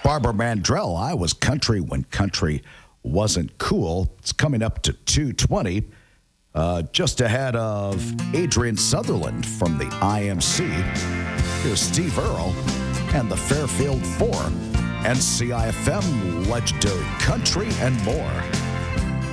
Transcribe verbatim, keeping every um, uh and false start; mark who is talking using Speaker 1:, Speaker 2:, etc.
Speaker 1: Barbara Mandrell, I Was Country When Country Wasn't Cool. It's coming up to two twenty, uh, just ahead of Adrian Sutherland from the I M C. Here's Steve Earle and the Fairfield Four. N C I F M, legendary country and more.